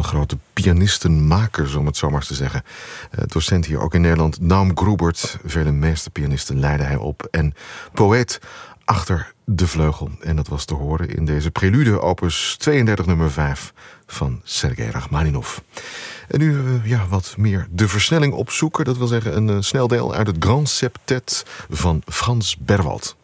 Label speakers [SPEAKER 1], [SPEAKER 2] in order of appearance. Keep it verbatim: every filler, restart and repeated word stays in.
[SPEAKER 1] grote pianistenmaker, om het zo maar eens te zeggen. Uh, docent hier ook in Nederland, Naum Grubert. Vele meesterpianisten leidde hij op. En poëet achter de vleugel. En dat was te horen in deze prelude, opus tweeëndertig, nummer vijf van Sergei Rachmaninov. En nu uh, ja, wat meer de versnelling opzoeken. Dat wil zeggen een uh, sneldeel uit het Grand Septet van Frans Berwald.